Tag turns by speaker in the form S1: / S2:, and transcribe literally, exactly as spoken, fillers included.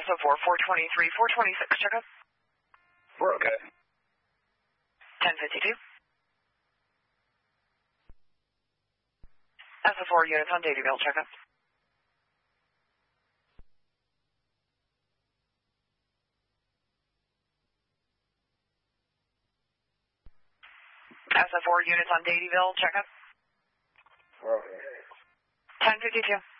S1: S O four, four twenty-three, four twenty-six, checkup.
S2: We're okay.
S1: ten fifty-two. S O four units on Dadyville, checkup. S O four units on Dadyville, checkup.
S2: We're okay.
S1: ten fifty-two.